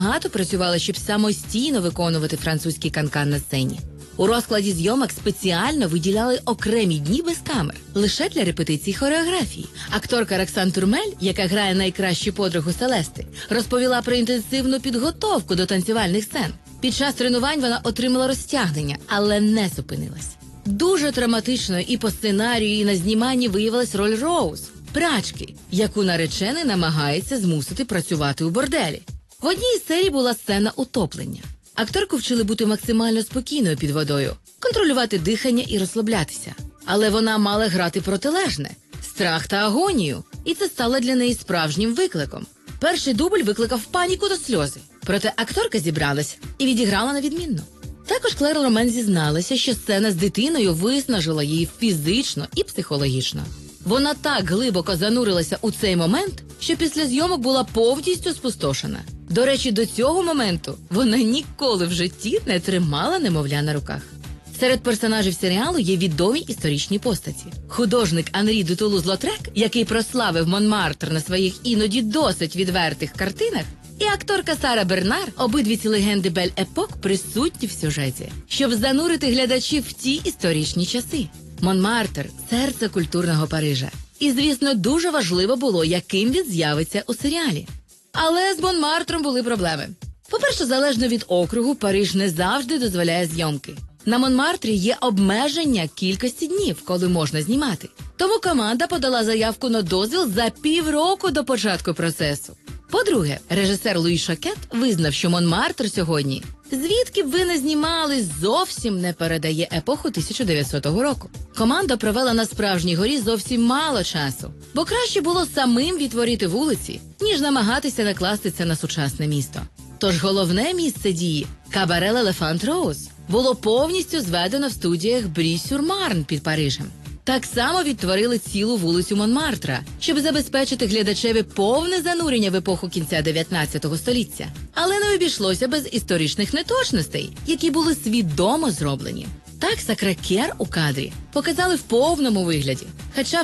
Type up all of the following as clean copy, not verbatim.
багато працювала, щоб самостійно виконувати французький канкан на сцені. У розкладі зйомок спеціально виділяли окремі дні без камер, лише для репетицій хореографії. Акторка Роксан Турмель, яка грає найкращу подругу Селести, розповіла про інтенсивну підготовку до танцювальних сцен. Під час тренувань вона отримала розтягнення, але не зупинилась. Дуже драматичною і по сценарію, і на зніманні виявилась роль Роуз – прачки, яку наречений намагається змусити працювати у борделі. В одній із серій була сцена утоплення. Акторку вчили бути максимально спокійною під водою, контролювати дихання і розслаблятися. Але вона мала грати протилежне – страх та агонію, і це стало для неї справжнім викликом. Перший дубль викликав паніку та сльози. Проте акторка зібралась і відіграла на відмінно. Також Клер Ромен зізналася, що сцена з дитиною виснажила її фізично і психологічно. Вона так глибоко занурилася у цей момент, що після зйомок була повністю спустошена. До речі, до цього моменту вона ніколи в житті не тримала немовля на руках. Серед персонажів серіалу є відомі історичні постаті. Художник Анрі де Тулуз-Лотрек, який прославив Монмартр на своїх іноді досить відвертих картинах, і акторка Сара Бернар, обидві ці легенди Бель-Епок, присутні в сюжеті, щоб занурити глядачів в ті історичні часи. Монмартр – серце культурного Парижа. І, звісно, дуже важливо було, яким він з'явиться у серіалі. Але з Монмартром були проблеми. По-перше, залежно від округу, Париж не завжди дозволяє зйомки. На Монмартрі є обмеження кількості днів, коли можна знімати. Тому команда подала заявку на дозвіл за півроку до початку процесу. По-друге, режисер Луї Шокет визнав, що Монмартр сьогодні, звідки б ви не знімали, зовсім не передає епоху 1900 року. Команда провела на справжній горі зовсім мало часу, бо краще було самим відтворити вулиці, ніж намагатися накласти це на сучасне місто. Тож головне місце дії – кабаре L'Elephant Rose було повністю зведено в студіях Брі-Сюр-Марн під Парижем. Так само відтворили цілу вулицю Монмартра, щоб забезпечити глядачеві повне занурення в епоху кінця 19 століття. Але не обійшлося без історичних неточностей, які були свідомо зроблені. Так Сакре-Кер у кадрі показали в повному вигляді, хоча в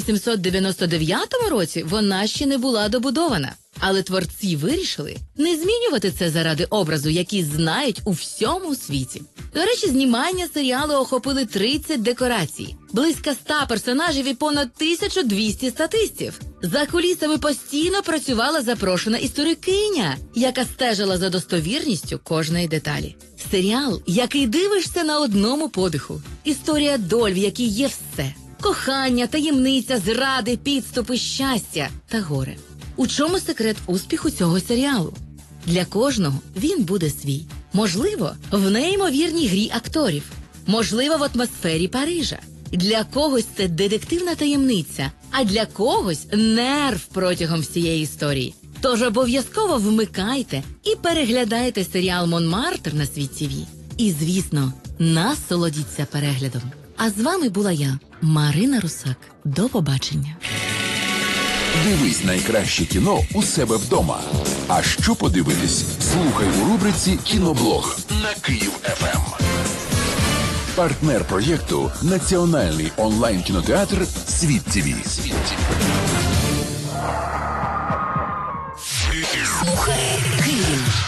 1899 році вона ще не була добудована. Але творці вирішили не змінювати це заради образу, який знають у всьому світі. До речі, знімання серіалу охопили 30 декорацій, близько 100 персонажів і понад 1200 статистів. За кулісами постійно працювала запрошена історикиня, яка стежила за достовірністю кожної деталі. Серіал, який дивишся на одному подиху. Історія доль, в якій є все. Кохання, таємниця, зради, підступи, щастя та горе. У чому секрет успіху цього серіалу? Для кожного він буде свій. Можливо, в неймовірній грі акторів. Можливо, в атмосфері Парижа. Для когось це детективна таємниця, а для когось нерв протягом всієї історії. Тож обов'язково вмикайте і переглядайте серіал «Монмартр» на Світ ТВ. І, звісно, насолодіться переглядом. А з вами була я, Марина Русак. До побачення. Дивись найкраще кіно у себе вдома. А що подивитись? Слухай у рубриці «Кіноблог» на Київ ФМ. Партнер проєкту – національний онлайн-кінотеатр «Світ ТВ». Слухай Київ.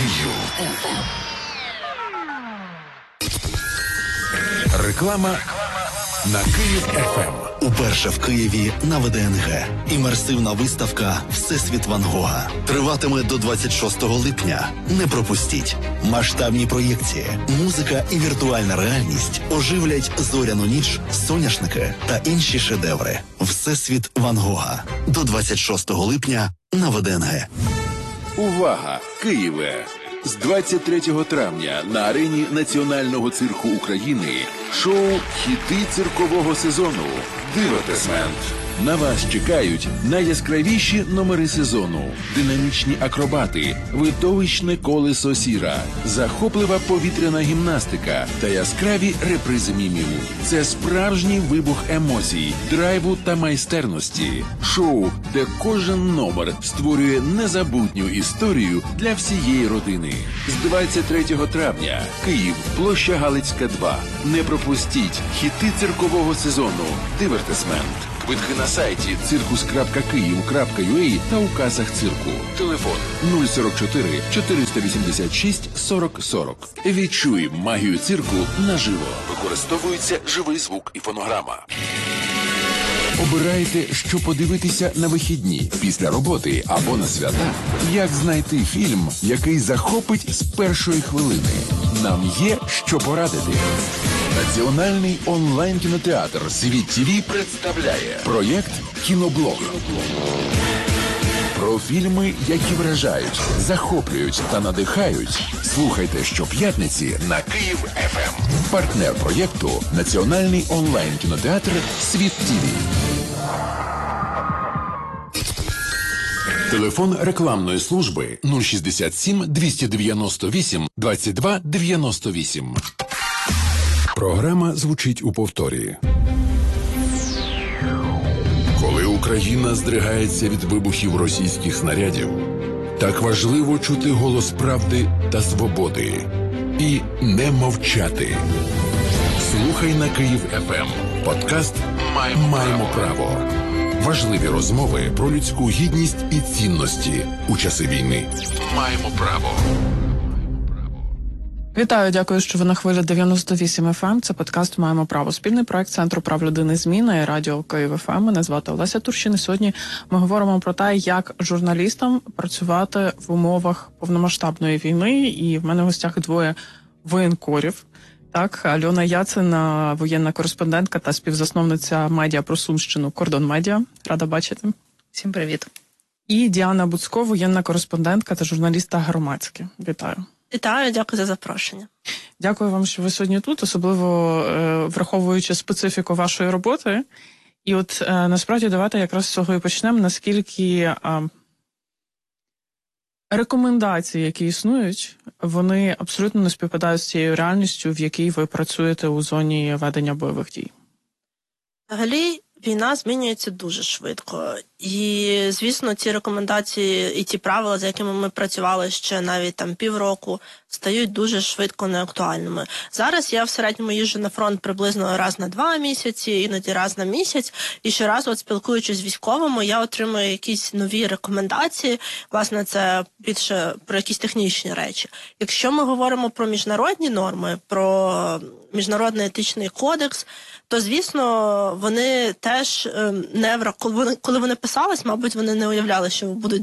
Реклама на Київ ФМ. Уперше в Києві на ВДНГ. Імерсивна виставка «Всесвіт Ван Гога» триватиме до 26 липня. Не пропустіть. Масштабні проєкції, музика і віртуальна реальність оживлять зоряну ніч, соняшники та інші шедеври. «Всесвіт Ван Гога» до 26 липня на ВДНГ. Увага! Києве! З 23 травня на арені Національного цирку України шоу «Хіти циркового сезону» «Дивертисмент». На вас чекають найяскравіші номери сезону, динамічні акробати, видовищне колесо сіра, захоплива повітряна гімнастика та яскраві репризи мімів. Це справжній вибух емоцій, драйву та майстерності. Шоу, де кожен номер створює незабутню історію для всієї родини. З 23 травня. Київ, площа Галицька, 2. Не пропустіть хіти циркового сезону «Дивертисмент». Квитки на сайті circus.kyiv.ua та у касах цирку. Телефон 044 486 40 40. Відчуй магію цирку наживо. Використовується живий звук і фонограма. Обирайте, що подивитися на вихідні, після роботи або на свята. Як знайти фільм, який захопить з першої хвилини? Нам є що порадити. Національний онлайн-кінотеатр «Світ ТВ» представляє проєкт «Кіноблог». Про фільми, які вражають, захоплюють та надихають. Слухайте щоп'ятниці на Київ ФМ. Партнер проєкту – Національний онлайн-кінотеатр «Світ ТВ». Телефон рекламної служби 067 298 22 98. Програма звучить у повторі. Коли Україна здригається від вибухів російських снарядів, так важливо чути голос правди та свободи і не мовчати. Слухай на Київ ФМ. Подкаст «Маємо право». Важливі розмови про людську гідність і цінності у часи війни. Маємо право. Вітаю, дякую, що ви на хвилі 98 FM. Це подкаст «Маємо право». Спільний проект Центру прав людини «Зміна» і радіо Київ ФМ. Мене звати Олеся Турчин. І сьогодні ми говоримо про те, як журналістам працювати в умовах повномасштабної війни. І в мене в гостях двоє воєнкорів. Так, Альона Яцина, воєнна кореспондентка та співзасновниця медіа про Сумщину «Кордон Медіа». Рада бачити. Всім привіт. І Діана Буцько, воєнна кореспондентка та журналістка «Громадське». Вітаю. Вітаю, дякую за запрошення. Дякую вам, що ви сьогодні тут, особливо враховуючи специфіку вашої роботи. І от насправді давайте якраз з цього і почнемо, наскільки рекомендації, які існують, вони абсолютно не співпадають з цією реальністю, в якій ви працюєте у зоні ведення бойових дій. Взагалі, війна змінюється дуже швидко. І, звісно, ці рекомендації і ті правила, за якими ми працювали ще навіть там півроку, стають дуже швидко неактуальними. Зараз я в середньому їжджу на фронт приблизно раз на 2 місяці, іноді раз на місяць. І щоразу, от спілкуючись з військовими, я отримую якісь нові рекомендації. Власне, це більше про якісь технічні речі. Якщо ми говоримо про міжнародні норми, про міжнародний етичний кодекс, то, звісно, вони теж коли вони писались, мабуть, вони не уявляли, що будуть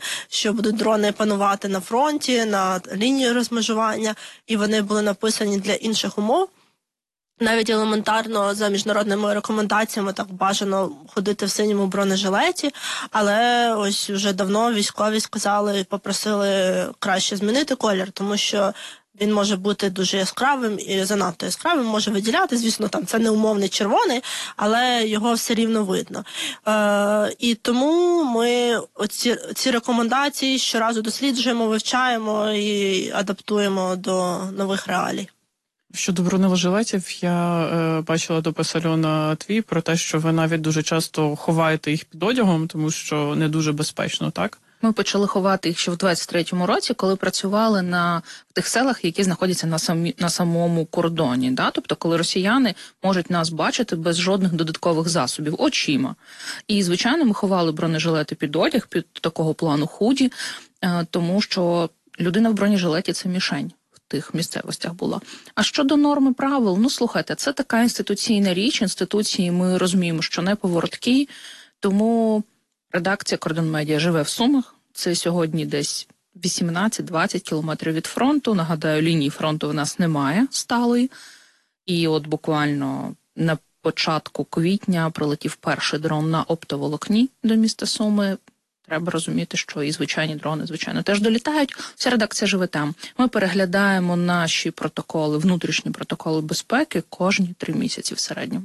дрони панувати на фронті, на лінії розмежування, і вони були написані для інших умов. Навіть елементарно за міжнародними рекомендаціями так бажано ходити в синьому бронежилеті, але ось вже давно військові сказали, попросили краще змінити колір, тому що він може бути дуже яскравим і занадто яскравим, може виділяти, звісно, там це не умовний червоний, але його все рівно видно. І тому ми ці рекомендації щоразу досліджуємо, вивчаємо і адаптуємо до нових реалій. Щодо бронежилетів, я бачила допис Альона твій про те, що ви навіть дуже часто ховаєте їх під одягом, тому що не дуже безпечно, так? Ми почали ховати їх ще в 23-му році, коли працювали в тих селах, які знаходяться на самому кордоні. Да? Тобто, коли росіяни можуть нас бачити без жодних додаткових засобів, очима. І, звичайно, ми ховали бронежилети під одяг, під такого плану худі, тому що людина в бронежилеті – це мішень. Тих місцевостях була. А щодо норми правил, слухайте, це така інституційна річ, інституції ми розуміємо, що не повороткі, тому редакція «Кордон Медіа» живе в Сумах, це сьогодні десь 18-20 кілометрів від фронту, нагадаю, лінії фронту в нас немає сталої, і от буквально на початку квітня прилетів перший дрон на оптоволокні до міста Суми. Треба розуміти, що і звичайні дрони, звичайно, теж долітають. Вся редакція живе там. Ми переглядаємо наші протоколи, внутрішні протоколи безпеки кожні 3 місяці в середньому.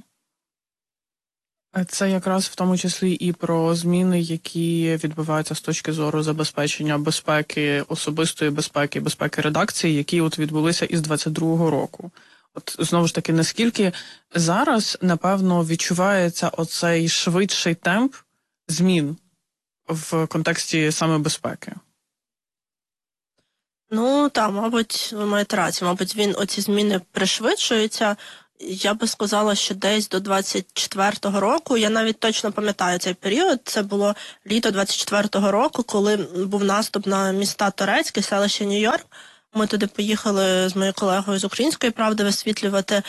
Це якраз в тому числі і про зміни, які відбуваються з точки зору забезпечення безпеки, особистої безпеки, безпеки редакції, які от відбулися із 22-го року. От знову ж таки, наскільки зараз, напевно, відчувається оцей швидший темп змін в контексті саме безпеки? Так, мабуть, ви маєте рацію. Мабуть, оці зміни пришвидшуються. Я би сказала, що десь до 24-го року, я навіть точно пам'ятаю цей період, це було літо 24-го року, коли був наступ на міста Торецьке, селище Нью-Йорк. Ми туди поїхали з моєю колегою з «Української правди» висвітлювати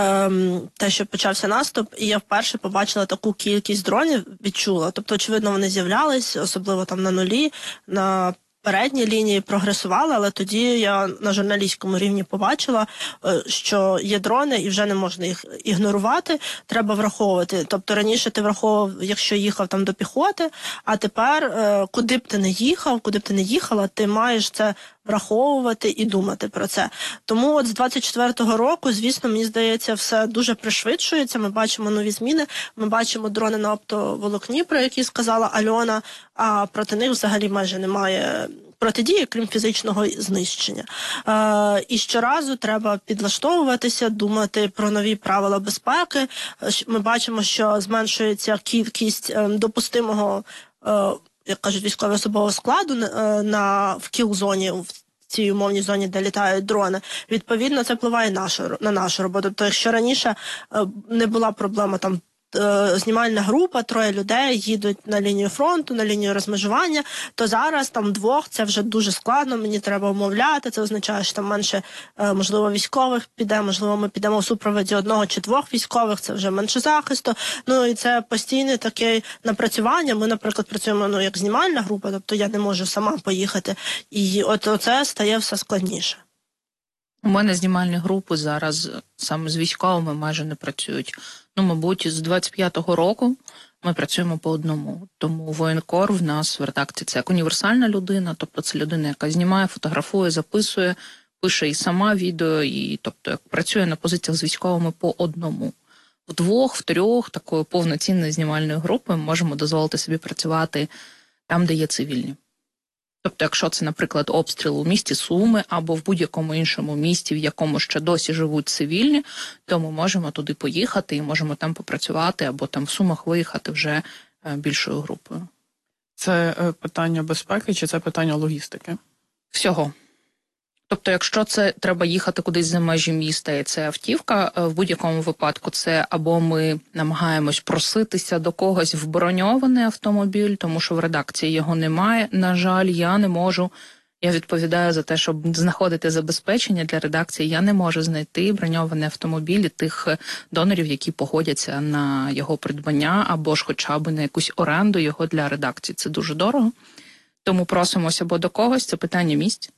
те, що почався наступ, і я вперше побачила таку кількість дронів, відчула. Тобто, очевидно, вони з'являлись, особливо там на нулі, на передній лінії прогресували, але тоді я на журналістському рівні побачила, що є дрони і вже не можна їх ігнорувати, треба враховувати. Тобто раніше ти враховував, якщо їхав там до піхоти, а тепер куди б ти не їхав, куди б ти не їхала, ти маєш це враховувати і думати про це. Тому от з 24-го року, звісно, мені здається, все дуже пришвидшується. Ми бачимо нові зміни, ми бачимо дрони на оптоволокні, про які сказала Альона, а проти них взагалі майже немає протидії, крім фізичного знищення. І щоразу треба підлаштовуватися, думати про нові правила безпеки. Ми бачимо, що зменшується кількість допустимого, як кажуть, військово-особового складу в кіл-зоні, в цій умовній зоні, де літають дрони. Відповідно, це впливає на нашу роботу. Тобто, якщо раніше не була проблема там знімальна група, 3 людей їдуть на лінію фронту, на лінію розмежування, то зараз там 2 це вже дуже складно, мені треба умовляти, це означає, що там менше, можливо, військових піде, можливо, ми підемо у супроводі 1 чи 2 військових, це вже менше захисту. Ну і це постійне таке напрацювання. Ми, наприклад, працюємо як знімальна група, тобто я не можу сама поїхати. І от це стає все складніше. У мене знімальні групи зараз саме з військовими майже не працюють. Мабуть, з 25-го року ми працюємо по одному. Тому воєнкор в нас в редакції це як універсальна людина, тобто це людина, яка знімає, фотографує, записує, пише і сама відео, і тобто як працює на позиціях з військовими по одному. В 2, в 3 такої повноцінної знімальної групи ми можемо дозволити собі працювати там, де є цивільні. Тобто, якщо це, наприклад, обстріл у місті Суми або в будь-якому іншому місті, в якому ще досі живуть цивільні, то ми можемо туди поїхати і можемо там попрацювати, або там в Сумах виїхати вже більшою групою. Це питання безпеки чи це питання логістики? Всього. Тобто, якщо це треба їхати кудись за межі міста, і це автівка, в будь-якому випадку це або ми намагаємось проситися до когось в броньований автомобіль, тому що в редакції його немає. На жаль, я не можу. Я відповідаю за те, щоб знаходити забезпечення для редакції. Я не можу знайти броньований автомобіль і тих донорів, які погодяться на його придбання, або ж хоча б на якусь оренду його для редакції. Це дуже дорого. Тому просимося або до когось, це питання місць.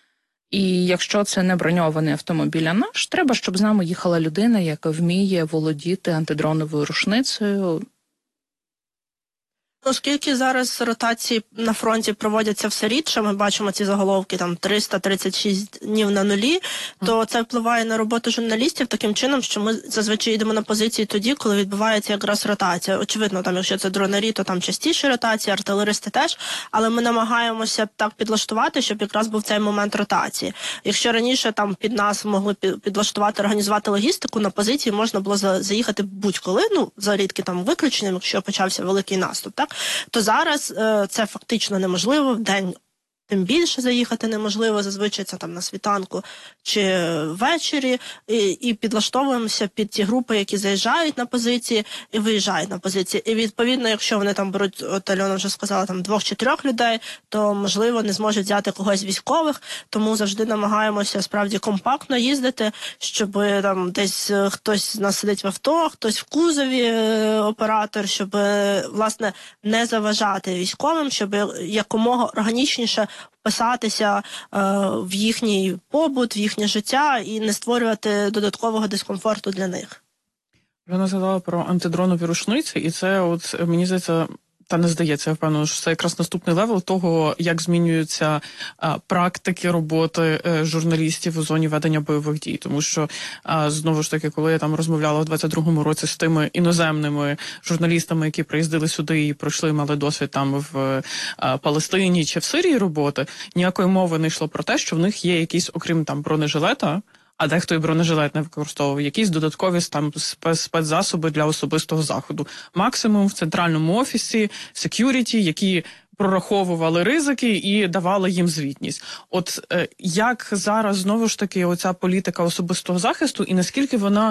І якщо це не броньований автомобіль, а наш, треба, щоб з нами їхала людина, яка вміє володіти антидроновою рушницею. Оскільки зараз ротації на фронті проводяться все рідше, ми бачимо ці заголовки там 336 днів на нулі, то це впливає на роботу журналістів таким чином, що ми зазвичай йдемо на позиції тоді, коли відбувається якраз ротація. Очевидно, там, якщо це дронарі, то там частіше ротації, артилеристи теж, але ми намагаємося так підлаштувати, щоб якраз був цей момент ротації. Якщо раніше там під нас могли підлаштувати, організувати логістику, на позиції можна було заїхати будь-коли, за рідкі там виключенням, якщо почався великий наступ, так? То зараз це фактично неможливо, в день тим більше заїхати неможливо, зазвичай це там на світанку чи ввечері, і підлаштовуємося під ті групи, які заїжджають на позиції і виїжджають на позиції. І відповідно, якщо вони там беруть, от Альона вже сказала, там 2 чи 3 людей, то можливо не зможуть взяти когось з військових, тому завжди намагаємося справді компактно їздити, щоб там десь хтось з нас сидить в авто, хтось в кузові, оператор, щоб власне не заважати військовим, щоб якомога органічніше вписатися в їхній побут, в їхнє життя і не створювати додаткового дискомфорту для них. Ви згадала про антидронові рушниці, і це, от мені здається, та не здається, я впевнена, що це якраз наступний левел того, як змінюються практики роботи журналістів у зоні ведення бойових дій. Тому що, знову ж таки, коли я там розмовляла в 22-му році з тими іноземними журналістами, які приїздили сюди і пройшли, мали досвід там в Палестині чи в Сирії роботи, ніякої мови не йшло про те, що в них є якісь, окрім там бронежилета, а дехто і бронежилет не використовував, якісь додаткові там спецзасоби для особистого заходу. Максимум в центральному офісі, сек'юріті, які прораховували ризики і давали їм звітність. От як зараз, знову ж таки, оця політика особистого захисту, і наскільки вона...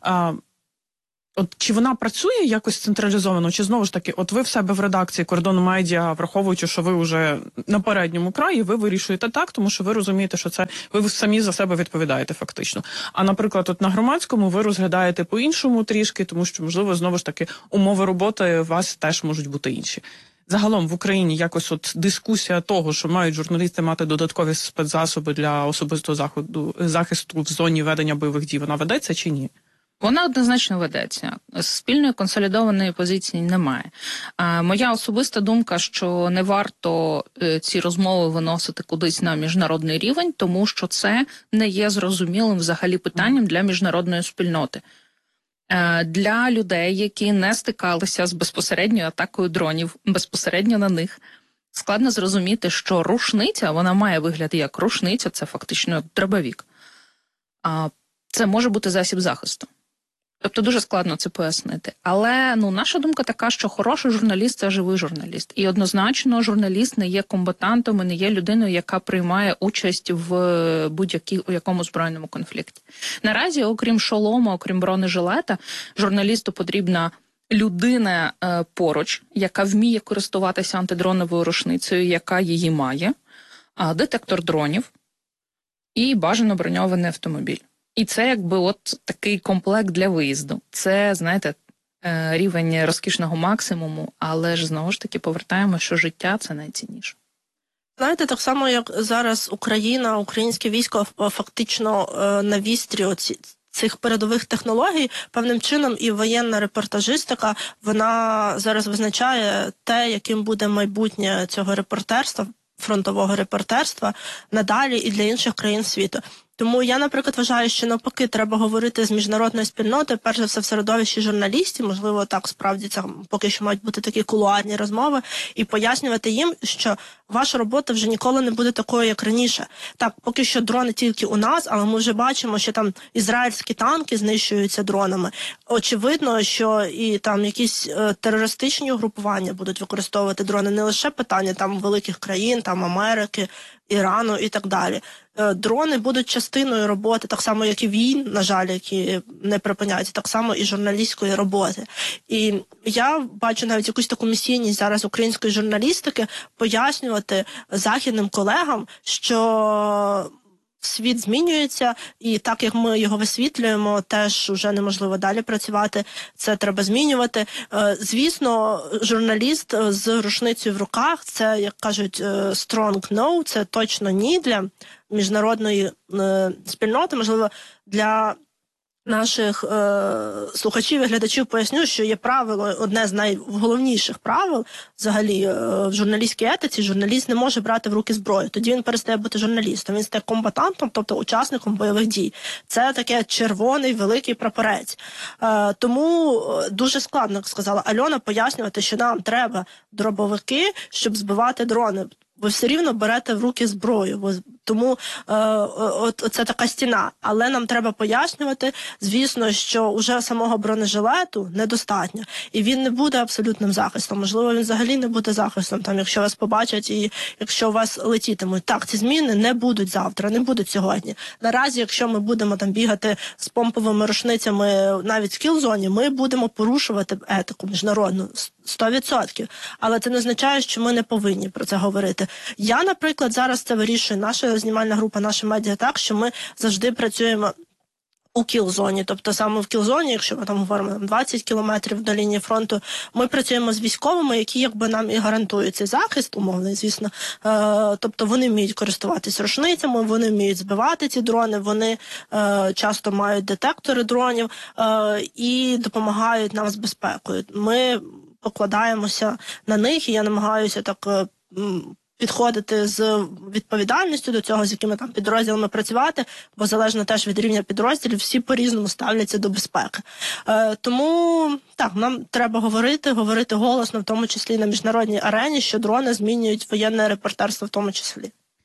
От чи вона працює якось централізовано, чи знову ж таки, от ви в себе в редакції Кордону Медіа, враховуючи, що ви вже на передньому краї, ви вирішуєте так, тому що ви розумієте, що це ви самі за себе відповідаєте фактично. А, наприклад, от на Громадському ви розглядаєте по-іншому трішки, тому що, можливо, знову ж таки, умови роботи у вас теж можуть бути інші. Загалом в Україні якось от дискусія того, що мають журналісти мати додаткові спецзасоби для особистого захисту в зоні ведення бойових дій, вона ведеться чи ні? Вона однозначно ведеться. Спільної консолідованої позиції немає. Моя особиста думка, що не варто ці розмови виносити кудись на міжнародний рівень, тому що це не є зрозумілим взагалі питанням для міжнародної спільноти. Для людей, які не стикалися з безпосередньою атакою дронів, безпосередньо на них, складно зрозуміти, що рушниця, вона має вигляд як рушниця, це фактично дробовик. Це може бути засіб захисту. Тобто дуже складно це пояснити. Але наша думка така, що хороший журналіст – це живий журналіст. І однозначно журналіст не є комбатантом і не є людиною, яка приймає участь в якому збройному конфлікті. Наразі, окрім шолома, окрім бронежилета, журналісту потрібна людина поруч, яка вміє користуватися антидроновою рушницею, яка її має, детектор дронів і бажано броньований автомобіль. І це якби от такий комплект для виїзду. Це, знаєте, рівень розкішного максимуму, але ж знову ж таки повертаємо, що життя – це найцінніше. Знаєте, так само, як зараз Україна, українське військо фактично на вістрі цих передових технологій, певним чином і воєнна репортажистика, вона зараз визначає те, яким буде майбутнє цього репортерства, фронтового репортерства надалі і для інших країн світу. Тому я, наприклад, вважаю, що навпаки треба говорити з міжнародною спільнотою, перш за все в середовищі журналістів, можливо, так справді це поки що мають бути такі кулуарні розмови, і пояснювати їм, що ваша робота вже ніколи не буде такою, як раніше. Так, поки що дрони тільки у нас, але ми вже бачимо, що там ізраїльські танки знищуються дронами. Очевидно, що і там якісь терористичні угрупування будуть використовувати дрони, не лише питання там великих країн, там Америки, Ірану і так далі. Дрони будуть частиною роботи, так само, як і війн, на жаль, які не припиняються, так само і журналістської роботи. І я бачу навіть якусь таку місійність зараз української журналістики пояснювати західним колегам, що світ змінюється, і так, як ми його висвітлюємо, теж вже неможливо далі працювати, це треба змінювати. Звісно, журналіст з рушницею в руках, це, як кажуть, strong no, це точно ні для міжнародної спільноти, можливо, для наших слухачів і глядачів поясню, що є правило, одне з найголовніших правил взагалі в журналістській етиці: журналіст не може брати в руки зброю. Тоді він перестає бути журналістом, він стає комбатантом, тобто учасником бойових дій. Це таке червоний великий прапорець. Тому дуже складно, як сказала Альона, пояснювати, що нам треба дробовики, щоб збивати дрони. Ви все рівно берете в руки зброю, тому це така стіна. Але нам треба пояснювати, звісно, що уже самого бронежилету недостатньо. І він не буде абсолютним захистом. Можливо, він взагалі не буде захистом, там, якщо вас побачать і якщо вас летітимуть. Так, ці зміни не будуть завтра, не будуть сьогодні. Наразі, якщо ми будемо там бігати з помповими рушницями навіть в кіл-зоні, ми будемо порушувати етику міжнародну 100%. Але це не означає, що ми не повинні про це говорити. Я, наприклад, зараз це вирішую. Наша знімальна група, наша медіа так, що ми завжди працюємо у кіл-зоні. Тобто саме в кіл-зоні, якщо ми там говоримо 20 кілометрів до лінії фронту, ми працюємо з військовими, які якби нам і гарантують цей захист, умовний, звісно. Тобто вони вміють користуватись рушницями, вони вміють збивати ці дрони, вони часто мають детектори дронів і допомагають нам з безпекою. Ми покладаємося на них, і я намагаюся так підходити з відповідальністю до цього, з якими там підрозділами працювати, бо залежно теж від рівня підрозділів, всі по-різному ставляться до безпеки. Тому, так, нам треба говорити голосно, в тому числі на міжнародній арені, що дрони змінюють воєнне репортерство в тому числі.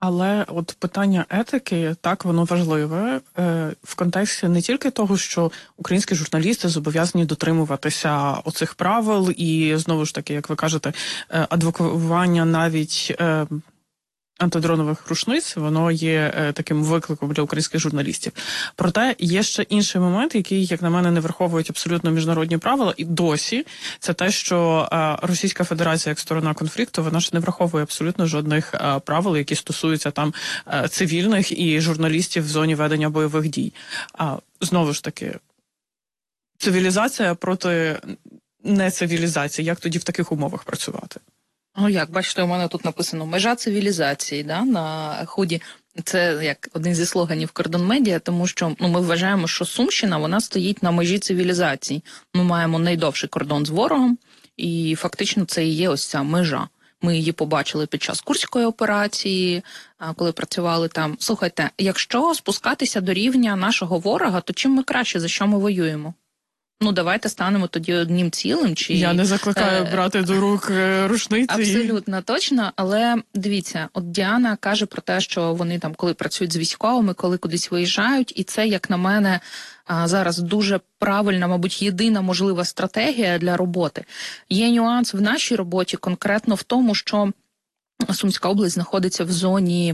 Але от питання етики, так, воно важливе в контексті не тільки того, що українські журналісти зобов'язані дотримуватися оцих правил і, знову ж таки, як ви кажете, адвокування навіть антидронових рушниць, воно є таким викликом для українських журналістів. Проте є ще інший момент, який, як на мене, не враховують абсолютно міжнародні правила, і досі це те, що Російська Федерація як сторона конфлікту, вона ж не враховує абсолютно жодних правил, які стосуються там цивільних і журналістів в зоні ведення бойових дій. Знову ж таки, цивілізація проти нецивілізації. Як тоді в таких умовах працювати? Ну, як, бачите, у мене тут написано «Межа цивілізації», да, на худі. Це як один зі слоганів «Кордон Медіа», тому що ми вважаємо, що Сумщина, вона стоїть на межі цивілізації. Ми маємо найдовший кордон з ворогом, і фактично це і є ось ця межа. Ми її побачили під час Курської операції, коли працювали там. Слухайте, якщо спускатися до рівня нашого ворога, то чим ми краще, за що ми воюємо? Ну, давайте станемо тоді одним цілим. Чи я не закликаю брати до рук рушниці. Абсолютно точно, але дивіться, от Діана каже про те, що вони там, коли працюють з військовими, коли кудись виїжджають, і це, як на мене, зараз дуже правильна, мабуть, єдина можлива стратегія для роботи. Є нюанс в нашій роботі конкретно в тому, що Сумська область знаходиться в зоні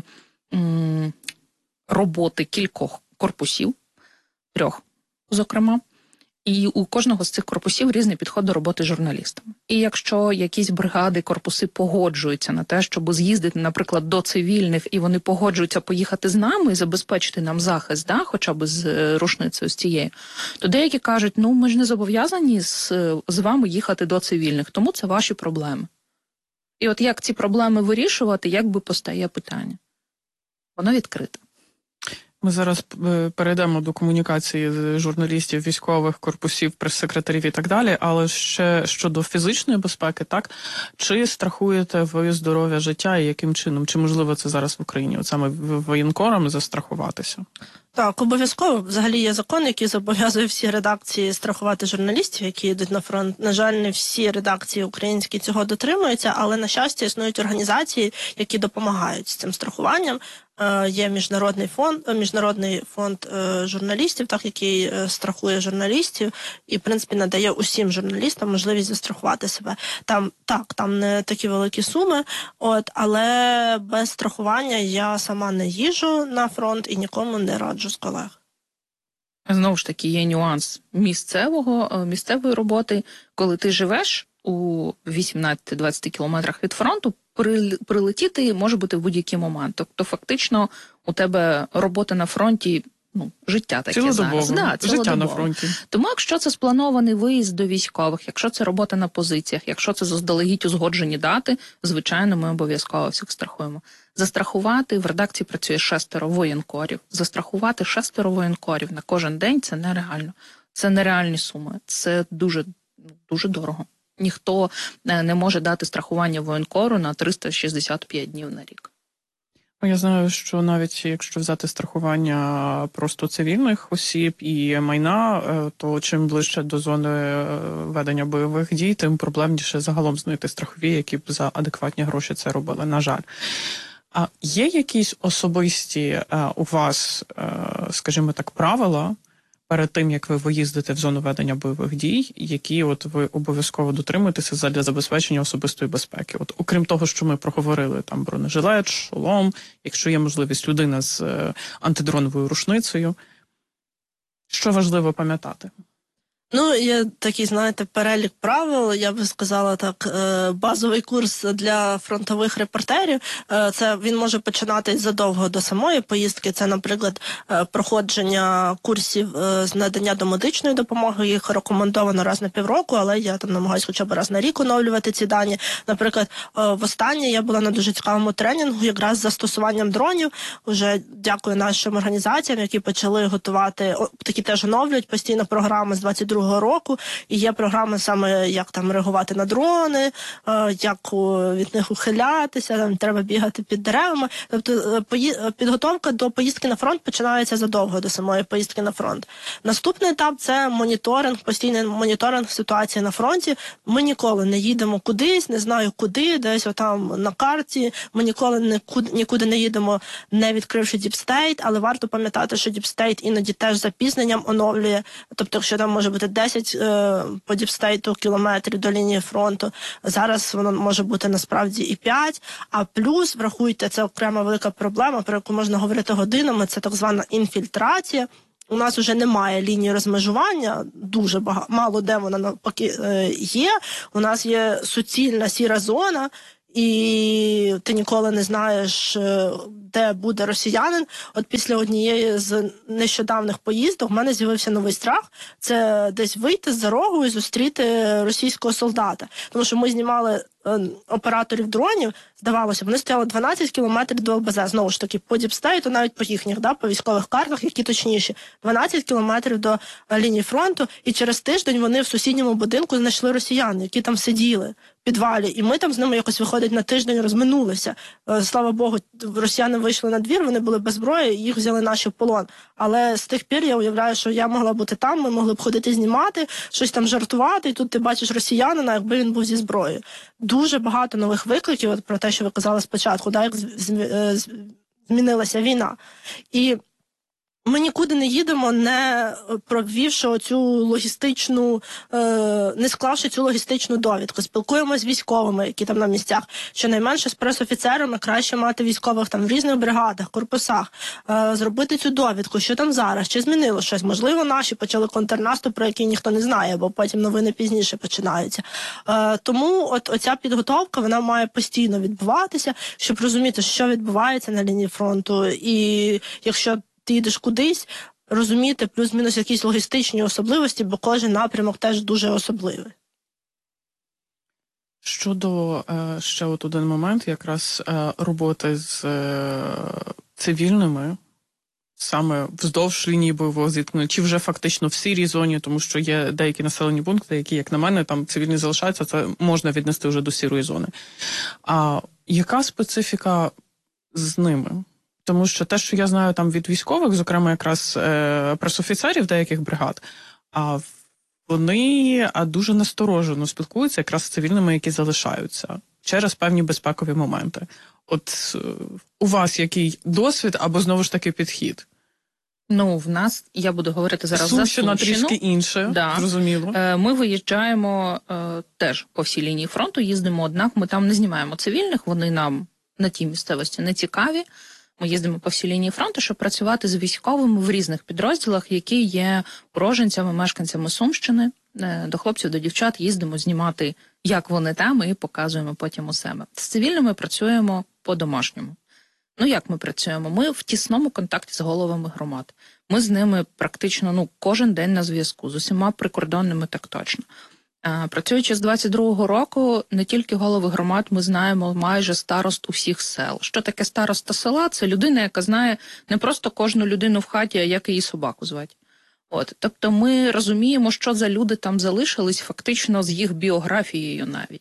роботи кількох корпусів, 3, зокрема. І у кожного з цих корпусів різний підход до роботи з журналістами. І якщо якісь бригади, корпуси погоджуються на те, щоб з'їздити, наприклад, до цивільних, і вони погоджуються поїхати з нами і забезпечити нам захист, да, хоча б з рушницею з цією, то деякі кажуть, ну ми ж не зобов'язані з вами їхати до цивільних, тому це ваші проблеми. І от як ці проблеми вирішувати, якби постає питання? Воно відкрите. Ми зараз перейдемо до комунікації з журналістів, військових, корпусів, прес-секретарів і так далі, але ще щодо фізичної безпеки, так? Чи страхуєте ви здоров'я життя і яким чином? Чи можливо це зараз в Україні? От саме воєнкорам застрахуватися? Так, обов'язково. Взагалі є закон, який зобов'язує всі редакції страхувати журналістів, які йдуть на фронт. На жаль, не всі редакції українські цього дотримуються, але, на щастя, існують організації, які допомагають з цим страхуванням. Є міжнародний фонд журналістів, так, який страхує журналістів і, в принципі, надає усім журналістам можливість застрахувати себе. Там не такі великі суми, але без страхування я сама не їжджу на фронт і нікому не раджу з колег. Знову ж таки, є нюанс місцевої роботи. Коли ти живеш у 18-20 кілометрах від фронту, прилетіти може бути в будь-який момент. Тобто, фактично, у тебе робота на фронті, життя таке зараз. Життя на фронті. Тому, якщо це спланований виїзд до військових, якщо це робота на позиціях, якщо це заздалегідь узгоджені дати, звичайно, ми обов'язково всіх страхуємо. Застрахувати, в редакції працює 6 воєнкорів. Застрахувати 6 воєнкорів на кожен день – це нереально. Це нереальні суми. Це дуже, дуже дорого. Ніхто не може дати страхування воєнкору на 365 днів на рік. Я знаю, що навіть якщо взяти страхування просто цивільних осіб і майна, то чим ближче до зони ведення бойових дій, тим проблемніше загалом знайти страхові, які б за адекватні гроші це робили, на жаль. А є якісь особисті у вас, скажімо так, правила перед тим, як ви виїздите в зону ведення бойових дій, які от ви обов'язково дотримуєтеся для забезпечення особистої безпеки? От окрім того, що ми проговорили, там бронежилет, шолом, якщо є можливість, людина з антидроновою рушницею, що важливо пам'ятати? Є такий, знаєте, перелік правил, я би сказала так, базовий курс для фронтових репортерів. Це він може починатись задовго до самої поїздки. Це, наприклад, проходження курсів з надання домедичної допомоги. Їх рекомендовано раз на півроку, але я там намагаюся хоча б раз на рік оновлювати ці дані. Наприклад, востаннє я була на дуже цікавому тренінгу якраз з застосуванням дронів. Уже дякую нашим організаціям, які почали готувати, такі теж оновлюють постійно програми з 22 22-го року, і є програми саме, як там реагувати на дрони, як від них ухилятися, там треба бігати під деревами. Тобто підготовка до поїздки на фронт починається задовго до самої поїздки на фронт. Наступний етап – це моніторинг, постійний моніторинг ситуації на фронті. Ми ніколи не їдемо кудись, не знаю куди, десь отам на карті. Ми ніколи нікуди не їдемо, не відкривши Deep State, але варто пам'ятати, що Deep State іноді теж з запізненням оновлює. Тобто, якщо там може бути 10 по Deep State кілометрів до лінії фронту, зараз воно може бути насправді і 5. А плюс, врахуйте, це окрема велика проблема, про яку можна говорити годинами, це так звана інфільтрація. У нас вже немає лінії розмежування, дуже мало де вона навпаки є. У нас є суцільна сіра зона, і ти ніколи не знаєш, де буде росіянин. От після однієї з нещодавних поїздок в мене з'явився новий страх. Це десь вийти за рогу і зустріти російського солдата. Тому що ми знімали операторів дронів, здавалося, вони стояли 12 кілометрів до ЛБЗ. Знову ж таки, по Діпстейту, навіть по їхніх, по військових картах, які точніші. 12 кілометрів до лінії фронту, і через тиждень вони в сусідньому будинку знайшли росіян, які там сиділи в підвалі. І ми там з ними якось, виходить, на тиждень розминулися. Слава Богу, росіяни вийшли на двір, вони були без зброї, їх взяли наші в полон. Але з тих пір я уявляю, що я могла бути там, ми могли б ходити знімати, щось там жартувати, і тут ти бачиш росіянина, якби він був зі зброєю. Дуже багато нових викликів, от про те, що ви казали спочатку, як змінилася війна. І ми нікуди не їдемо, не провівши оцю логістичну, не склавши цю логістичну довідку. Спілкуємося з військовими, які там на місцях. Щонайменше з пресофіцерами краще мати військових там в різних бригадах, корпусах, зробити цю довідку, що там зараз, чи змінило щось. Можливо, наші почали контрнаступ, про який ніхто не знає, бо потім новини пізніше починаються. Тому оця підготовка, вона має постійно відбуватися, щоб розуміти, що відбувається на лінії фронту. І якщо ти їдеш кудись, розуміти плюс-мінус якісь логістичні особливості, бо кожен напрямок теж дуже особливий. Щодо ще от один момент, якраз роботи з цивільними, саме вздовж лінії бойового зіткнення, чи вже фактично в сірій зоні, тому що є деякі населені пункти, які, як на мене, там цивільні залишаються, це можна віднести вже до сірої зони. А яка специфіка з ними? Тому що те, що я знаю там від військових, зокрема якраз пресофіцерів деяких бригад, вони дуже насторожено спілкуються якраз з цивільними, які залишаються через певні безпекові моменти. От у вас який досвід або знову ж таки підхід? Ну, в нас, я буду говорити зараз за Сумщину. Трішки інше, зрозуміло. Ми виїжджаємо теж по всій лінії фронту, їздимо, однак ми там не знімаємо цивільних, вони нам на тій місцевості не цікаві. Ми їздимо по всій лінії фронту, щоб працювати з військовими в різних підрозділах, які є уроженцями, мешканцями Сумщини. До хлопців, до дівчат їздимо знімати, як вони там, і показуємо потім у себе. З цивільними працюємо по-домашньому. Ну, як ми працюємо? Ми в тісному контакті з головами громад. Ми з ними практично кожен день на зв'язку, з усіма прикордонними так точно. Працюючи з 22-го року, не тільки голови громад, ми знаємо майже старост усіх сел. Що таке староста села? Це людина, яка знає не просто кожну людину в хаті, а як її собаку звати. Тобто ми розуміємо, що за люди там залишились фактично з їх біографією навіть.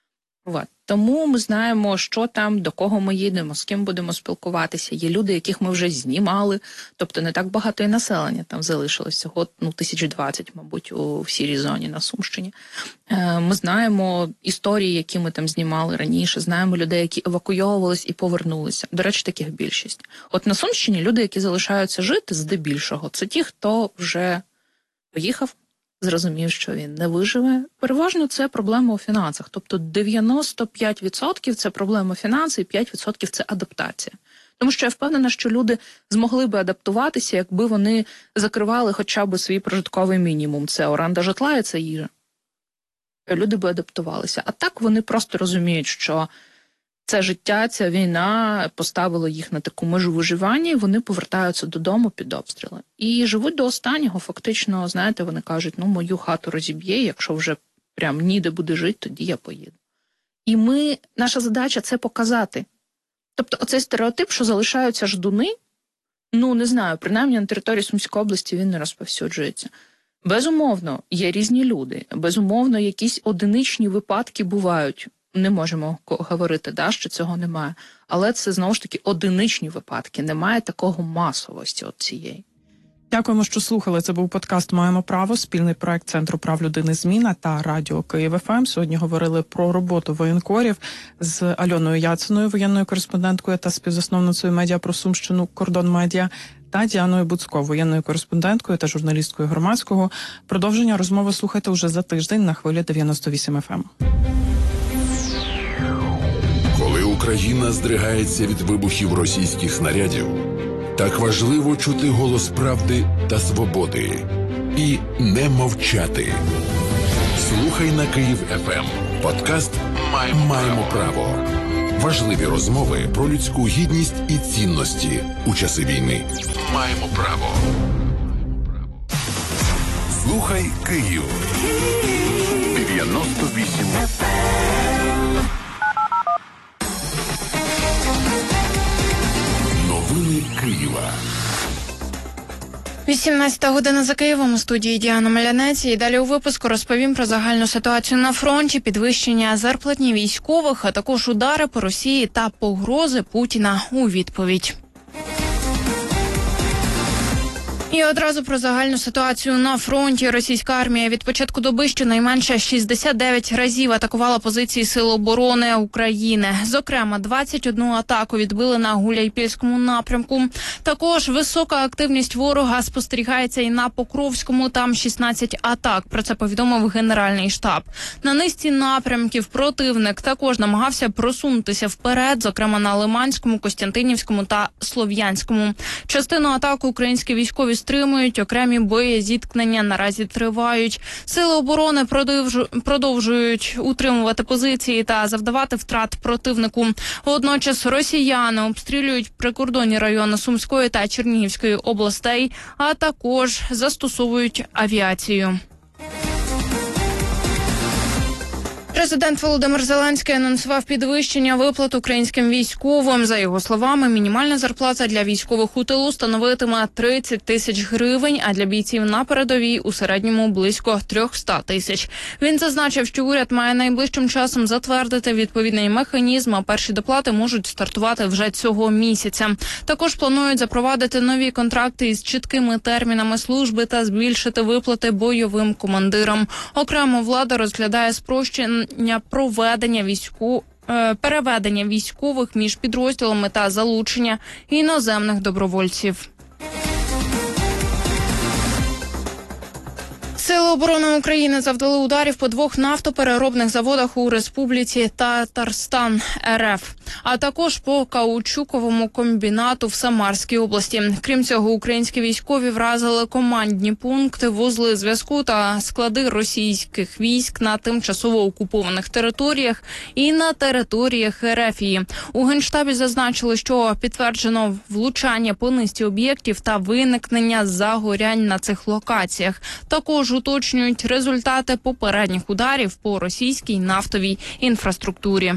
Тому ми знаємо, що там, до кого ми їдемо, з ким будемо спілкуватися. Є люди, яких ми вже знімали, тобто не так багато і населення там залишилось, всього 1020, мабуть, у сірій зоні на Сумщині. Ми знаємо історії, які ми там знімали раніше, знаємо людей, які евакуйовувались і повернулися. До речі, таких більшість. От на Сумщині люди, які залишаються жити здебільшого, це ті, хто вже поїхав, зрозумів, що він не виживе. Переважно це проблема у фінансах. Тобто 95% це проблема фінансів, і 5% це адаптація. Тому що я впевнена, що люди змогли би адаптуватися, якби вони закривали хоча б свій прожитковий мінімум. Це оренда житла і це їжа. Люди би адаптувалися. А так вони просто розуміють, що це життя, ця війна поставила їх на таку межу виживання, і вони повертаються додому під обстріли. І живуть до останнього, фактично, знаєте, вони кажуть, мою хату розіб'є, якщо вже прям ніде буде жити, тоді я поїду. І наша задача це показати. Тобто оцей стереотип, що залишаються ждуни, не знаю, принаймні на території Сумської області він не розповсюджується. Безумовно, є різні люди. Безумовно, якісь одиничні випадки бувають. Не можемо говорити, що цього немає. Але це, знову ж таки, одиничні випадки. Немає такого масовості от цієї. Дякуємо, що слухали. Це був подкаст «Маємо право», спільний проект Центру прав людини «Зміна» та Радіо Київ ФМ. Сьогодні говорили про роботу воєнкорів з Альоною Яциною, воєнною кореспонденткою та співзасновницею медіа про Сумщину «Кордон Медіа», та Діаною Буцько, воєнною кореспонденткою та журналісткою Громадського. Продовження розмови слухайте уже за тиждень на хвилі 98 FM. Коли Україна здригається від вибухів російських снарядів, так важливо чути голос правди та свободи і не мовчати. Слухай на Київ ФМ. Подкаст «Маємо право». Важливі розмови про людську гідність і цінності у часи війни. Маємо право. Слухай Київ. 98 Новини Києва. 18 година за Києвом, у студії Діана Малянець. І далі у випуску розповім про загальну ситуацію на фронті, підвищення зарплатні військових, а також удари по Росії та погрози Путіна у відповідь. І одразу про загальну ситуацію на фронті. Російська армія від початку доби щонайменше 69 разів атакувала позиції Сил оборони України. Зокрема, 21 атаку відбили на Гуляйпільському напрямку. Також висока активність ворога спостерігається і на Покровському, там 16 атак. Про це повідомив Генеральний штаб. На низці напрямків противник також намагався просунутися вперед, зокрема на Лиманському, Костянтинівському та Слов'янському. Частину атак українські військові стримують, окремі боєзіткнення наразі тривають. Сили оборони продовжують утримувати позиції та завдавати втрат противнику. Водночас росіяни обстрілюють прикордонні райони Сумської та Чернігівської областей, а також застосовують авіацію. Президент Володимир Зеленський анонсував підвищення виплат українським військовим. За його словами, мінімальна зарплата для військових у тилу становитиме 30 тисяч гривень, а для бійців на передовій у середньому близько 300 тисяч. Він зазначив, що уряд має найближчим часом затвердити відповідний механізм, а перші доплати можуть стартувати вже цього місяця. Також планують запровадити нові контракти із чіткими термінами служби та збільшити виплати бойовим командирам. Окремо влада розглядає спрощення переведення військових між підрозділами та залучення іноземних добровольців. Сили оборони України завдали ударів по 2 нафтопереробних заводах у Республіці Татарстан РФ, а також по каучуковому комбінату в Самарській області. Крім цього, українські військові вразили командні пункти, вузли зв'язку та склади російських військ на тимчасово окупованих територіях і на територіях РФ. У Генштабі зазначили, що підтверджено влучання по низці об'єктів та виникнення загорянь на цих локаціях. Також уточнюють результати попередніх ударів по російській нафтовій інфраструктурі.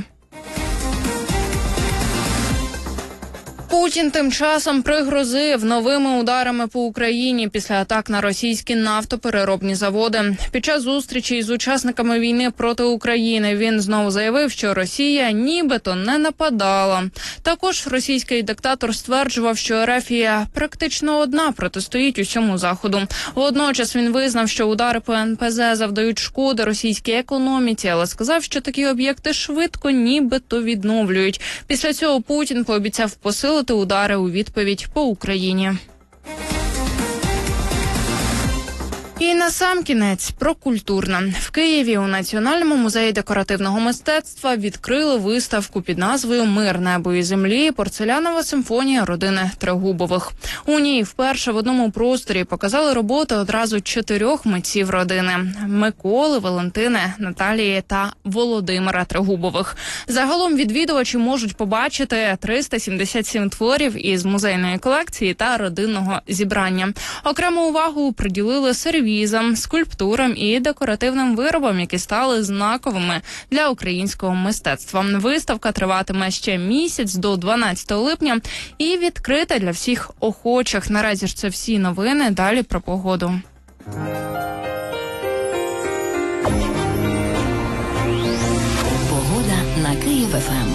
Путін тим часом пригрозив новими ударами по Україні після атак на російські нафтопереробні заводи. Під час зустрічі з учасниками війни проти України він знову заявив, що Росія нібито не нападала. Також російський диктатор стверджував, що Ерефія практично одна протистоїть усьому Заходу. Водночас він визнав, що удари по НПЗ завдають шкоди російській економіці, але сказав, що такі об'єкти швидко нібито відновлюють. Після цього Путін пообіцяв посилити удари у відповідь по Україні. І насамкінець про культурне. В Києві у Національному музеї декоративного мистецтва відкрили виставку під назвою «Мир, небо і землі. Порцелянова симфонія родини Трегубових». У ній вперше в одному просторі показали роботи одразу 4 митців родини – Миколи, Валентини, Наталії та Володимира Трегубових. Загалом відвідувачі можуть побачити 377 творів із музейної колекції та родинного зібрання. Окрему увагу приділили сервізам, скульптурам і декоративним виробам, які стали знаковими для українського мистецтва. Виставка триватиме ще місяць до 12 липня і відкрита для всіх охочих. Наразі ж це всі новини. Далі про погоду. Київ ФМ.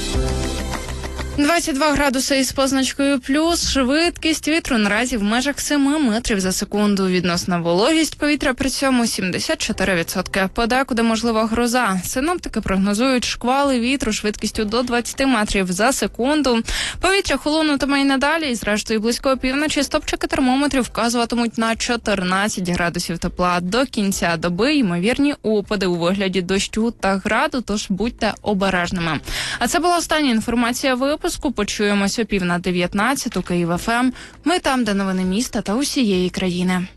22 градуси із позначкою плюс, швидкість вітру наразі в межах 7 метрів за секунду. Відносна вологість повітря при цьому 74%. Подекуди можлива гроза. Синоптики прогнозують шквали вітру швидкістю до 20 метрів за секунду. Повітря холонутиме і надалі, і зрештою близько опівночі стопчики термометрів вказуватимуть на 14 градусів тепла. До кінця доби ймовірні опади у вигляді дощу та граду, тож будьте обережними. А це була остання інформація випуску. Почуємось о 8:50 у Київ ФМ. Ми там, де новини міста та усієї країни.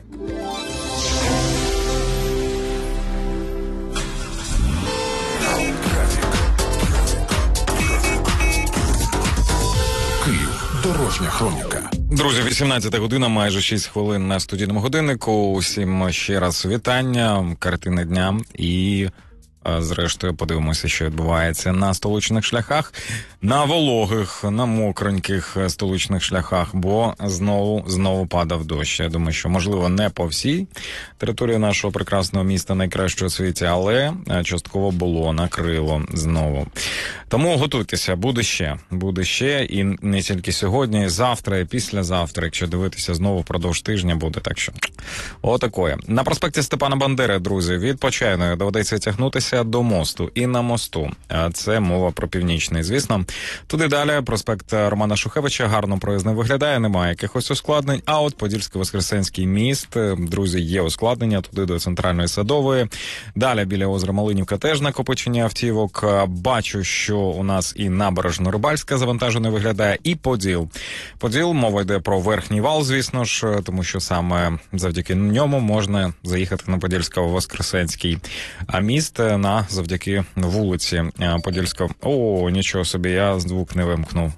Київ. Дорожня хроніка. Друзі, 18 година, майже 6 хвилин на студійному годиннику. Усім ще раз вітання, картини дня і... Зрештою, подивимося, що відбувається на столичних шляхах, на вологих, на мокреньких столичних шляхах, бо знову падав дощ. Я думаю, що, можливо, не по всій території нашого прекрасного міста, найкращого у світі, але частково було, накрило знову. Тому готуйтеся, буде ще, і не тільки сьогодні, і завтра, і післязавтра, якщо дивитися знову впродовж тижня буде, так що отакое. На проспекті Степана Бандери, друзі, від Почайної доведеться тягнутися до мосту і на мосту. Це мова про Північний, звісно. Туди далі проспект Романа Шухевича гарно проїзно виглядає, немає якихось ускладнень. А от Подільсько-Воскресенський міст, друзі, є ускладнення туди до Центральної Садової. Далі біля озера Малинівка теж накопичення автівок. Бачу, що у нас і Набережно-Рибальська завантажено виглядає, і Поділ. Поділ, мова йде про Верхній вал, звісно ж, тому що саме завдяки ньому можна заїхати на Подільсько-Воскресенський міст завдяки вулиці Подільського. О, нічого собі, я звук не вимкнув.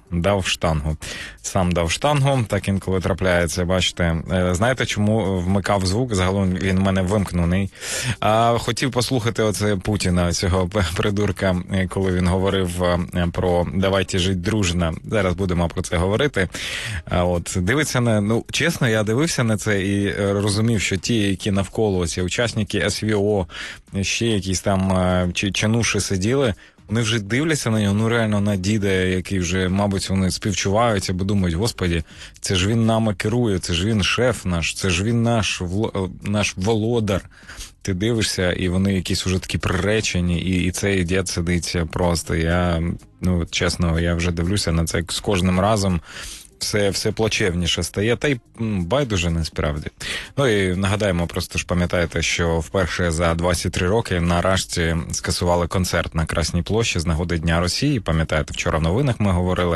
Сам дав штангу, так інколи трапляється, бачите. Знаєте, чому вмикав звук? Загалом він в мене вимкнений. Хотів послухати оце Путіна, цього придурка, коли він говорив про «давайте жити дружно». Зараз будемо про це говорити. От, дивиться чесно, я дивився на це і розумів, що ті, які навколо, ці учасники СВО, ще якісь там чануші сиділи, вони вже дивляться на нього, реально на діда, який вже, мабуть, вони співчувають, або думають, господі, це ж він нами керує, це ж він шеф наш, це ж він наш володар. Ти дивишся, і вони якісь уже такі приречені, і цей дід сидить просто. Чесно, я вже дивлюся на це з кожним разом. Все плачевніше стає, та й байдуже насправді. І нагадаємо, просто ж пам'ятаєте, що вперше за 23 роки на Рашці скасували концерт на Красній площі з нагоди Дня Росії. Пам'ятаєте, вчора в новинах ми говорили.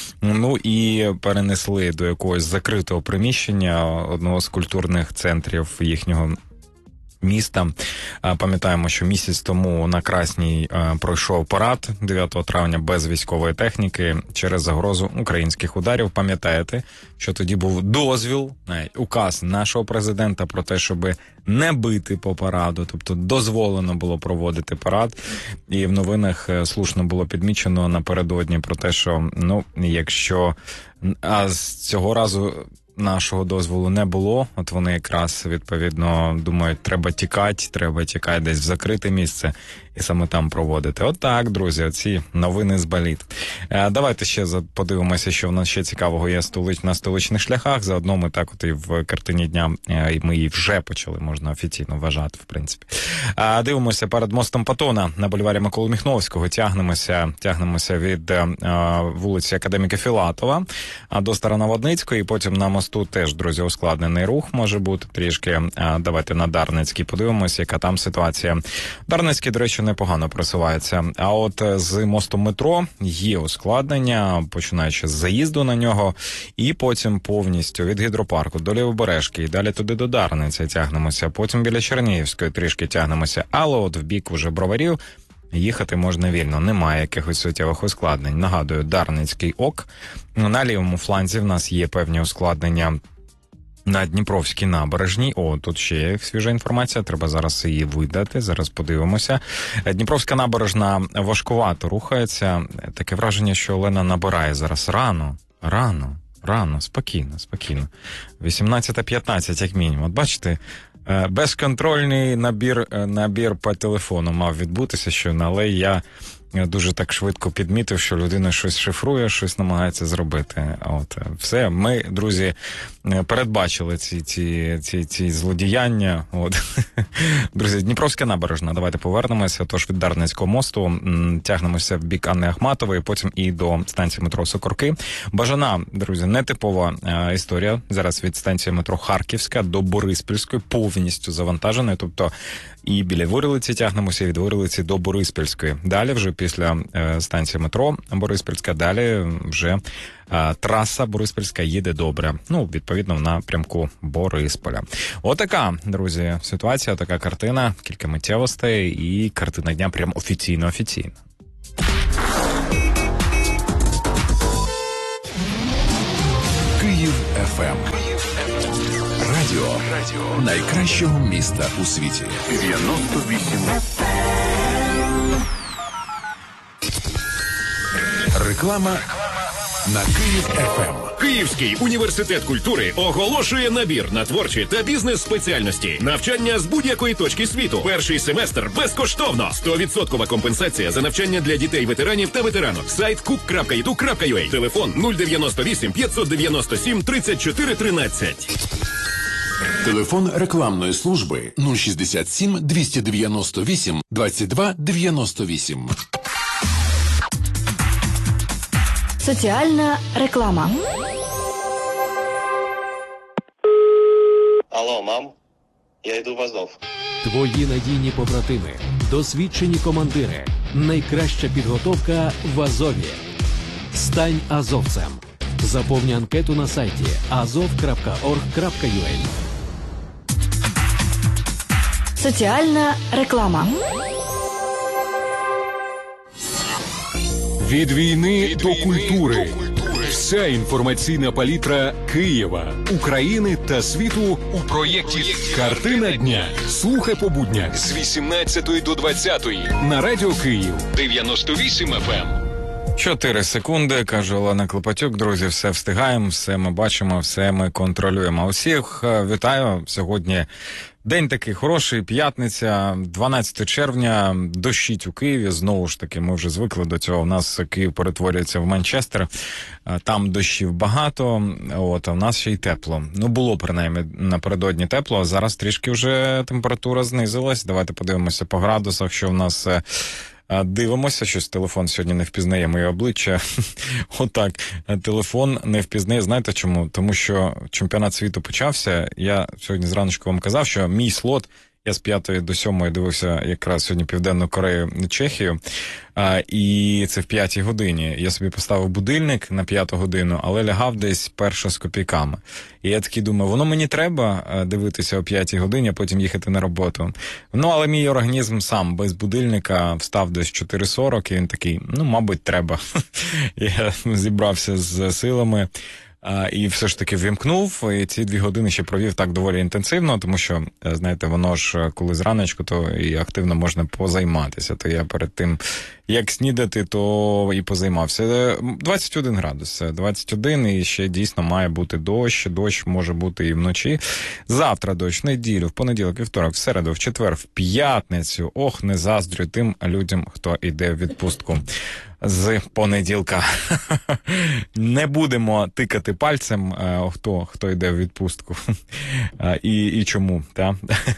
І перенесли до якогось закритого приміщення одного з культурних центрів їхнього міста. Пам'ятаємо, що місяць тому на Красній пройшов парад 9 травня без військової техніки через загрозу українських ударів. Пам'ятаєте, що тоді був дозвіл, указ нашого президента про те, щоб не бити по параду, тобто дозволено було проводити парад. І в новинах слушно було підмічено напередодні про те, що, якщо з цього разу нашого дозволу не було, от вони якраз, відповідно, думають, треба тікати десь в закрите місце і саме там проводити. От так, друзі, оці новини з боліт. Давайте ще подивимося, що в нас ще цікавого є на столичних шляхах. Заодно ми так от і в картині дня, і ми її вже почали, можна офіційно вважати, в принципі. Дивимося перед мостом Патона на бульварі Миколи Міхновського. Тягнемося від вулиці Академіка Філатова до Староноводницької, і потім на мосту теж, друзі, ускладнений рух може бути трішки. Давайте на Дарницький подивимося, яка там ситуація. Дарницький, до речі, непогано просувається. А от з мостом метро є ускладнення, починаючи з заїзду на нього, і потім повністю від Гідропарку до Лівобережки, і далі туди до Дарниці тягнемося, потім біля Чернігівської трішки тягнемося, але от в бік уже Броварів їхати можна вільно, немає якихось суттєвих ускладнень. Нагадую, Дарницький ок. На лівому фланзі в нас є певні ускладнення на Дніпровській набережній. Тут ще є свіжа інформація, треба зараз її видати, зараз подивимося. Дніпровська набережна важкувато рухається. Таке враження, що Олена набирає зараз рано, спокійно. 18:15, як мінімум. От бачите, безконтрольний набір по телефону мав відбутися, але я дуже так швидко підмітив, що людина щось шифрує, щось намагається зробити. От все, ми, друзі, передбачили ці злодіяння. От. Друзі, Дніпровська набережна. Давайте повернемося. Тож від Дарницького мосту тягнемося в бік Анни Ахматової, потім і до станції метро Сокорки. Бажана, друзі, нетипова історія. Зараз від станції метро Харківська до Бориспільської повністю завантажена. Тобто і біля Вирилиці тягнемося, від Вирилиці до Бориспільської. Далі вже після станції метро Бориспільська, далі вже траса Бориспільська їде добре. Ну, відповідно, в напрямку Борисполя. Отака, друзі, ситуація, така картина, кілька миттєвостей і картина дня прям офіційно. Київ ФМ. Радіо найкращого міста у світі. 98 Реклама на Київ ФМ. Київський університет культури оголошує набір на творчі та бізнес-спеціальності. Навчання з будь-якої точки світу. Перший семестр безкоштовно. 100% компенсація за навчання для дітей-ветеранів та ветеранок. Сайт cook.edu.ua. Телефон 098 597 34 13. Телефон рекламної служби 067 298 22 98. Соціальна реклама. Алло, мам, я йду в Азов. Твої надійні побратими, досвідчені командири, найкраща підготовка в Азові. Стань азовцем. Заповни анкету на сайті azov.org.ua. Соціальна реклама. Від війни до культури. Вся інформаційна палітра Києва, України та світу у проєкті «Картина дня». Слухай по буднях з 18 до 20 на Радіо Київ 98 FM. 4 секунди, каже Олена Клопотюк. Друзі, все встигаємо, все ми бачимо, все ми контролюємо. Усіх вітаю. Сьогодні день такий хороший, п'ятниця, 12 червня, дощить у Києві. Знову ж таки, ми вже звикли до цього. У нас Київ перетворюється в Манчестер. Там дощів багато, а в нас ще й тепло. Ну, було, принаймні, напередодні тепло, а зараз трішки вже температура знизилась. Давайте подивимося по градусах, що в нас... Дивимося, щось телефон сьогодні не впізнає моє обличчя. Отак, телефон не впізнає. Знаєте чому? Тому що чемпіонат світу почався. Я сьогодні зраночку вам казав, що мій слот, я з 5 до 7 дивився якраз сьогодні Південну Корею, Чехію, і це в 5 годині. Я собі поставив будильник на 5 годину, але лягав десь 1 з копійками. І я такий думаю, воно мені треба дивитися о 5 годині, а потім їхати на роботу. Ну, але мій організм сам без будильника встав десь 4:40, і він такий, ну, мабуть, треба. Я зібрався з силами. І все ж таки вимкнув, і ці 2 години ще провів так доволі інтенсивно, тому що, знаєте, воно ж, коли зраночку, то і активно можна позайматися. То я перед тим, як снідати, то і позаймався. 21 градус, 21, і ще дійсно має бути дощ може бути і вночі. Завтра дощ, неділю, в понеділок, вівторок, в середу, в четвер, в п'ятницю. Ох, не заздрю тим людям, хто йде в відпустку з понеділка. Не будемо тикати пальцем, хто йде в відпустку. І чому, та?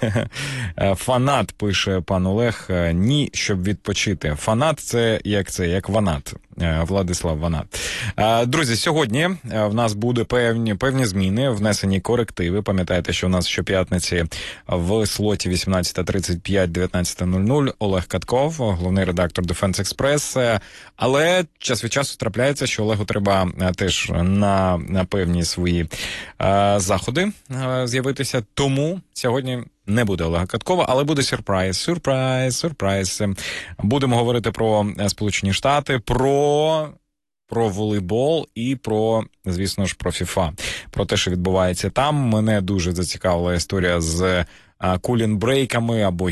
Фанат, пише пан Олег, ні, щоб відпочити. Фанат це як Ванат. Владислав Ванат. Друзі, сьогодні в нас буде певні зміни, внесені корективи. Пам'ятаєте, що в нас щоп'ятниці в слоті 18:35, 19:00 Олег Катков, головний редактор Defense Express. Але час від часу трапляється, що Олегу треба теж на певні свої заходи з'явитися. Тому сьогодні не буде Олега Каткова, але буде сюрприз. Будемо говорити про Сполучені Штати, про волейбол і звісно ж, про FIFA. Про те, що відбувається там. Мене дуже зацікавила історія з кулінбрейками або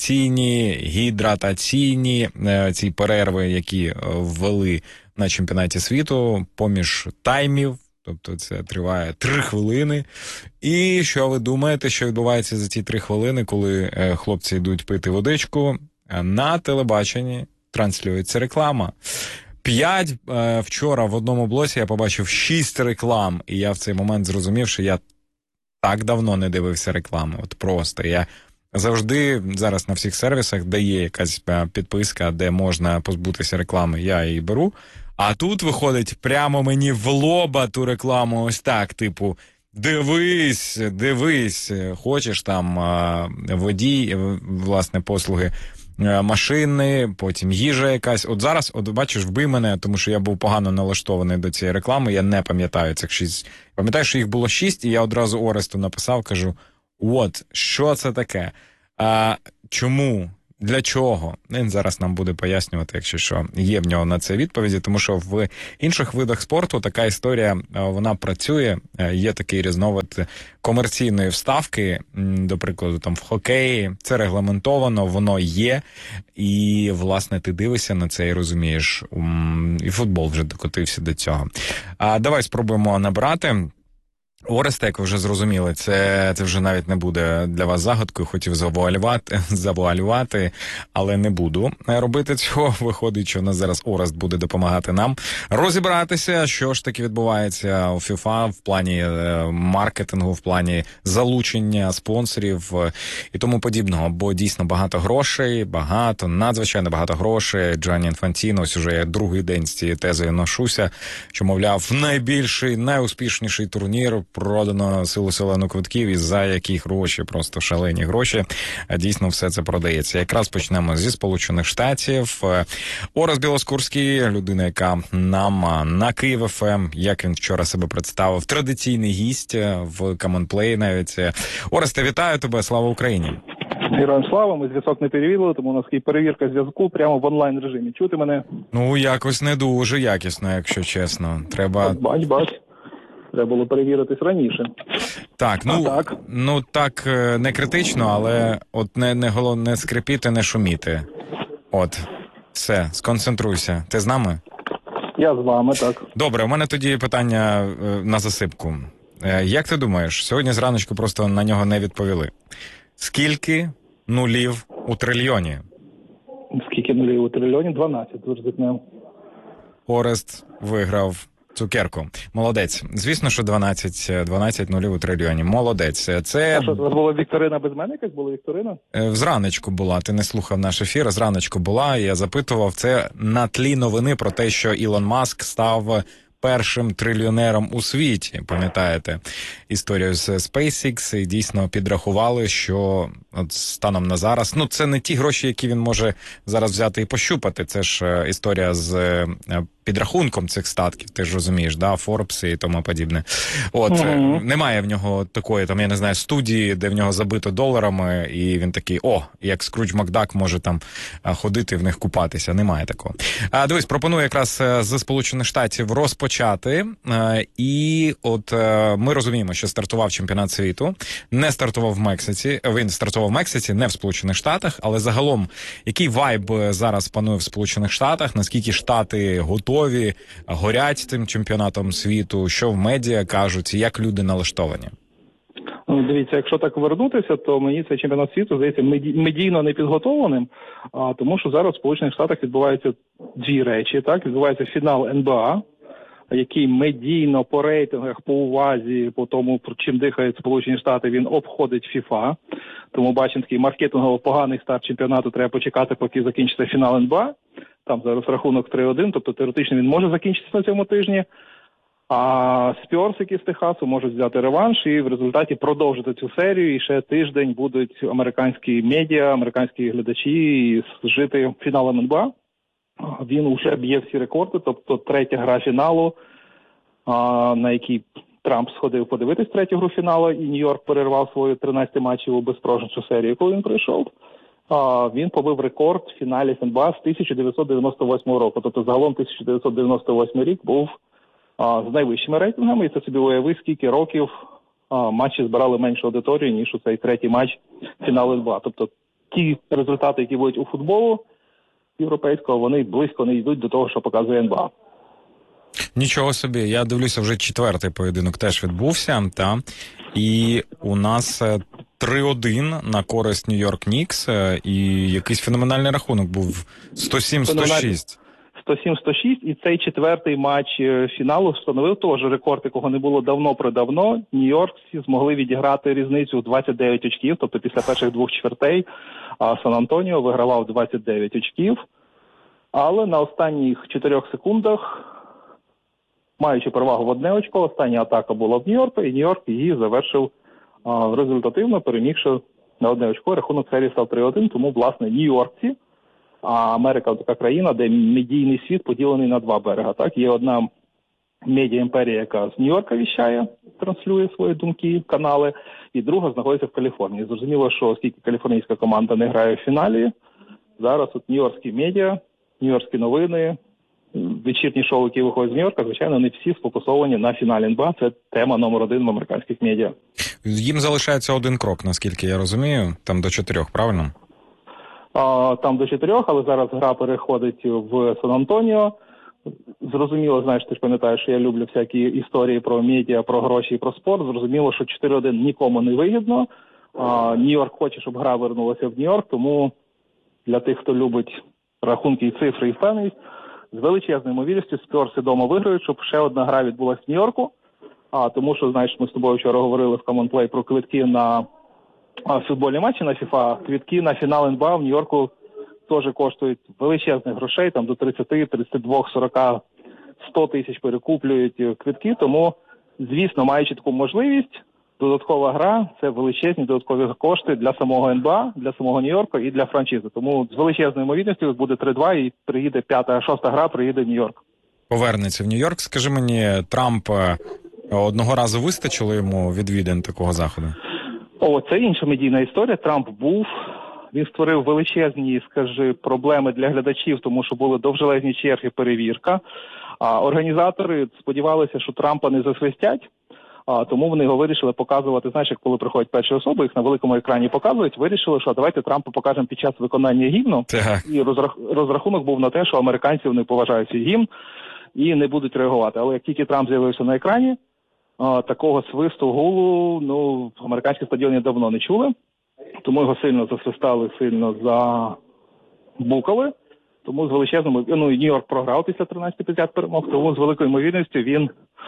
гідратаційні ці перерви, які ввели на чемпіонаті світу поміж таймів. Тобто це триває 3 хвилини. І що ви думаєте, що відбувається за ці 3 хвилини, коли хлопці йдуть пити водичку? На телебаченні транслюється реклама. 5, вчора в одному блоці я побачив 6 реклам, і я в цей момент зрозумів, що я так давно не дивився реклами. От просто я завжди зараз на всіх сервісах, де є якась підписка, де можна позбутися реклами, я її беру. А тут виходить прямо мені в лоба ту рекламу ось так, типу, дивись, хочеш там водій, власне, послуги машини, потім їжа якась. От зараз, бачиш, вбий мене, тому що я був погано налаштований до цієї реклами, я не пам'ятаю цих 6. Пам'ятаю, що їх було 6, і я одразу Оресту написав, кажу, що це таке? Чому? Для чого? Він зараз нам буде пояснювати, якщо що, є в нього на це відповіді, тому що в інших видах спорту така історія, вона працює, є такий різновид комерційної вставки, до прикладу, там в хокеї, це регламентовано, воно є, і, власне, ти дивишся на це і розумієш, і футбол вже докотився до цього. Давай спробуємо набрати. Оресте, як ви вже зрозуміли, це вже навіть не буде для вас загадкою, хотів завуалювати, але не буду робити цього. Виходить, що у нас зараз Орест буде допомагати нам розібратися, що ж таки відбувається у FIFA в плані маркетингу, в плані залучення спонсорів і тому подібного, бо дійсно багато грошей, надзвичайно багато грошей. Джанні Інфантіно, ось уже я другий день з цією тезою ношуся, що, мовляв, найбільший, найуспішніший турнір, продано силу квитків, і за які гроші, просто шалені гроші. Дійсно, все це продається. Якраз почнемо зі Сполучених Штатів. Орест Білоскурський, людина, яка нам на Київ ФМ, як він вчора себе представив, традиційний гість в Common Play навіть. Оресте, вітаю тебе, слава Україні! Героям слава, ми зв'язок не перевірили, тому у нас є перевірка зв'язку прямо в онлайн режимі. Чути мене? Ну, якось не дуже якісно, якщо чесно. Треба... Бач. Треба було перевіритись раніше. Так, так не критично, але от не скрипіти, не шуміти. От, все, сконцентруйся. Ти з нами? Я з вами, так. Добре, у мене тоді питання на засипку. Як ти думаєш, сьогодні зраночку просто на нього не відповіли. Скільки нулів у трильйоні? Скільки нулів у трильйоні? 12, ризикнемо. Орест виграв цукерку. Молодець. Звісно, що 12 нулів у трильйоні. Молодець. Це... А що, це була вікторина без мене? Як була вікторина? Зраночку була. Ти не слухав наш ефір. Зраночку була. Я запитував. Це на тлі новини про те, що Ілон Маск став першим трильйонером у світі. Пам'ятаєте історію з SpaceX, і дійсно підрахували, що от станом на зараз, це не ті гроші, які він може зараз взяти і пощупати. Це ж історія з підрахунком цих статків, ти ж розумієш, да, Forbes і тому подібне. От, немає в нього такої, там, я не знаю, студії, де в нього забито доларами, і він такий, як Скрудж Макдак може там ходити, в них купатися. Немає такого. Дивись, пропоную якраз з Сполучених Штатів розпочати. І от ми розуміємо, що стартував чемпіонат світу, не стартував в Мексиці, він стартував в Мексиці, не в Сполучених Штатах, але загалом, який вайб зараз панує в Сполучених Штатах, наскільки Штати готові, горять цим чемпіонатом світу, що в медіа кажуть, як люди налаштовані? Дивіться, якщо так вернутися, то мені цей чемпіонат світу здається медійно не підготовленим, тому що зараз в Сполучених Штатах відбуваються дві речі. Так, відбувається фінал НБА, який медійно по рейтингах, по увазі, по тому, чим дихають Сполучені Штати, він обходить ФІФА. Тому бачимо такий маркетингово поганий старт чемпіонату, треба почекати, поки закінчиться фінал НБА. Там зараз рахунок 3-1, тобто теоретично він може закінчитися на цьому тижні. А Спьорс, які з Техасу, можуть взяти реванш і в результаті продовжити цю серію. І ще тиждень будуть американські медіа, американські глядачі жити фіналом НБА. Він уже б'є всі рекорди, тобто третя гра фіналу, на якій Трамп сходив подивитись третю гру фіналу, і Нью-Йорк перервав свою 13-матчеву безпрограшну серію, коли він прийшов. Він побив рекорд в фіналі НБА з 1998 року. Тобто загалом 1998 рік був з найвищими рейтингами, і це собі уяви, скільки років матчі збирали меншу аудиторію, ніж у цей третій матч фіналу НБА. Тобто ті результати, які будуть у футболу європейського, вони близько не йдуть до того, що показує НБА. Нічого собі, я дивлюся, вже четвертий поєдинок теж відбувся, і у нас 3-1 на користь Нью-Йорк Нікс, і якийсь феноменальний рахунок був 107-106. 107-106, і цей четвертий матч фіналу встановив теж рекорд, якого не було давно-предавно. Нью-Йоркці змогли відіграти різницю у 29 очків, тобто після перших двох чвертей Сан-Антоніо вигравав 29 очків. Але на останніх 4 секундах, маючи перевагу в 1 очко, остання атака була в Нью-Йорку, і Нью-Йорк її завершив результативно, перемігши на 1 очко. Рахунок серії став 3-1, тому, власне, нью-йоркці, а Америка така країна, де медійний світ поділений на 2 берега. Так? Є одна медіа-імперія, яка з Нью-Йорка віщає, транслює свої думки, канали, і друга знаходиться в Каліфорнії. Зрозуміло, що оскільки каліфорнійська команда не грає в фіналі, зараз от нью-йоркські медіа, нью-йоркські новини, вечірні шоу, які виходять з Нью-Йорка, звичайно, не всі сфокусовані на фіналі НБА. Це тема номер 1 в американських медіа. Їм залишається 1 крок, наскільки я розумію, там до 4, правильно? Там до 4, але зараз гра переходить в Сан-Антоніо. Зрозуміло, знаєш, ти ж пам'ятаєш, що я люблю всякі історії про медіа, про гроші і про спорт. Зрозуміло, що 4-1 нікому не вигідно. Нью-Йорк хоче, щоб гра вернулася в Нью-Йорк, тому для тих, хто любить рахунки і цифри, і впевненість, з величезною ймовірністю Спьорси вдома виграють, щоб ще одна гра відбулася в Нью-Йорку. Тому що, знаєш, ми з тобою вчора говорили в Common Play про квитки на футбольні матчі на FIFA. Квитки на фінал НБА в Нью-Йорку теж коштують величезних грошей, там до 30, 32, 40, 100 тисяч перекуплюють квитки. Тому, звісно, маючи таку можливість, додаткова гра – це величезні додаткові кошти для самого НБА, для самого Нью-Йорка і для франшизи. Тому з величезною ймовірністю буде 3-2 і приїде 5-та, 6-та гра, приїде в Нью-Йорк. Повернеться в Нью-Йорк. Скажи мені, Трамп одного разу вистачило йому відвідин такого заходу? Це інша медійна історія. Трамп був, він створив величезні, проблеми для глядачів, тому що були довжелезні черги, перевірка. Організатори сподівалися, що Трампа не засвистять, тому вони його вирішили показувати, знаєш, як коли приходять перші особи, їх на великому екрані показують, вирішили, що давайте Трампа покажемо під час виконання гімну. І розрахунок був на те, що американці не поважають цей гімн і не будуть реагувати. Але як тільки Трамп з'явився на екрані, такого свисту, гулу, американські стадіони давно не чули, тому його сильно засвистали, сильно забукали, тому з величезним, Нью-Йорк програв після 13-50 перемог, тому з великою ймовірністю він,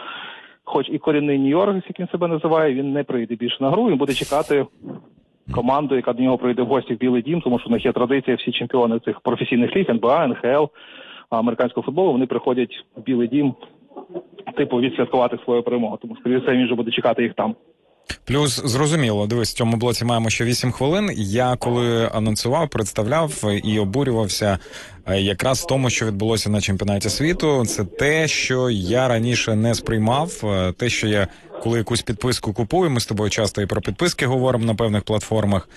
хоч і корінний Нью-Йорк, як він себе називає, він не прийде більше на гру, він буде чекати команду, яка до нього прийде в гості в Білий Дім, тому що в них є традиція, всі чемпіони цих професійних ліг, НБА, НХЛ, американського футболу, вони приходять в Білий Дім, відсвяткувати свою перемогу. Тому, скоріше, він вже буде чекати їх там. Плюс, зрозуміло, дивись, в цьому блоці маємо ще 8 хвилин. Я, коли анонсував, представляв і обурювався якраз в тому, що відбулося на чемпіонаті світу. Це те, що я раніше не сприймав, те, що я, коли якусь підписку купую, ми з тобою часто і про підписки говоримо на певних платформах,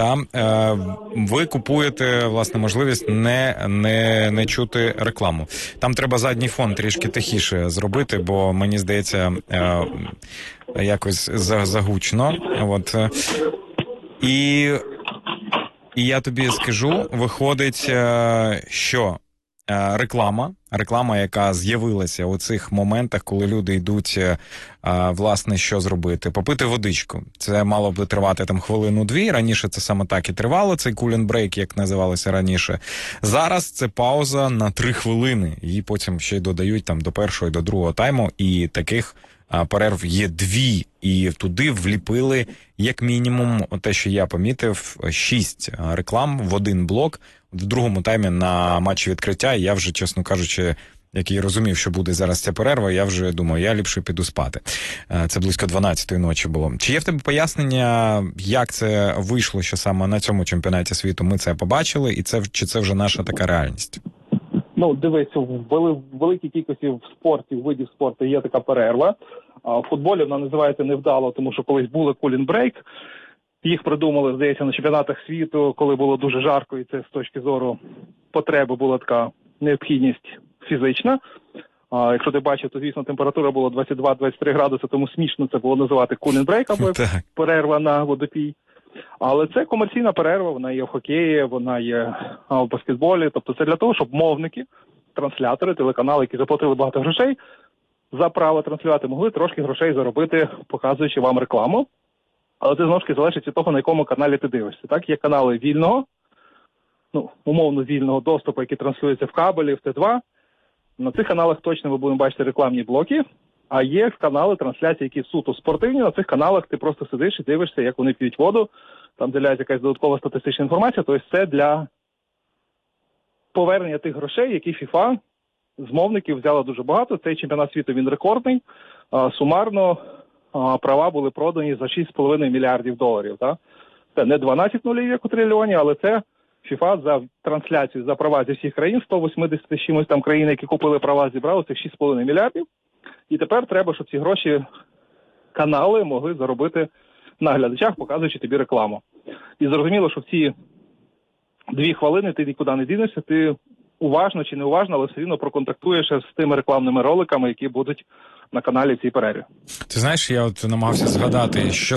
ви купуєте, власне, можливість не чути рекламу. Там треба задній фон трішки тихіше зробити, бо, мені здається, якось загучно. І я тобі скажу, виходить, що реклама, яка з'явилася у цих моментах, коли люди йдуть, власне, що зробити? Попити водичку. Це мало би тривати там 1-2. Раніше це саме так і тривало, цей cool and break, як називалося раніше. Зараз це пауза на 3 хвилини. Її потім ще й додають там до першого і до другого тайму. І таких перерв є 2. І туди вліпили, як мінімум, те, що я помітив, 6 реклам в один блок. В другому таймі на матчі відкриття я вже, чесно кажучи, як і розумів, що буде зараз ця перерва, я вже думаю, я ліпше піду спати. Це близько 12-ї ночі було. Чи є в тебе пояснення, як це вийшло, що саме на цьому чемпіонаті світу ми це побачили, і чи це вже наша така реальність? Дивись, в великій кількості в спорті, в виді спорту є така перерва. В футболі вона називається невдало, тому що колись були cool and break. Їх придумали, здається, на чемпіонатах світу, коли було дуже жарко, і це з точки зору потреби була така необхідність фізична. Якщо ти бачив, то, звісно, температура була 22-23 градуси, тому смішно це було називати cool and break або перерва на водопій. Але це комерційна перерва, вона є в хокеї, вона є в баскетболі. Тобто це для того, щоб мовники, транслятори, телеканали, які заплатили багато грошей за право транслювати, могли трошки грошей заробити, показуючи вам рекламу. Але це знову ж таки залежить від того, на якому каналі ти дивишся. Так, є канали вільного, умовно вільного доступу, які транслюються в кабелі, в Т2. На цих каналах точно ми будемо бачити рекламні блоки, а є канали трансляції, які суто спортивні. На цих каналах ти просто сидиш і дивишся, як вони п'ють воду, там з'являється якась додаткова статистична інформація. Тобто це для повернення тих грошей, які FIFA з мовників взяла дуже багато. Цей чемпіонат світу, він рекордний. Сумарно права були продані за 6,5 мільярдів доларів. Так? Це не 12 нулів, як у трильйоні, але це FIFA за трансляцію, за права зі всіх країн, 180 з чимось там країн, які купили права, зібрали цих 6,5 мільярдів. І тепер треба, щоб ці гроші канали могли заробити на глядачах, показуючи тобі рекламу. І зрозуміло, що в ці 2 хвилини ти нікуди не дінешся, ти уважно чи не уважно, але все рівно проконтактуєш з тими рекламними роликами, які будуть на каналі в цій перерві. Ти знаєш, я от намагався згадати, що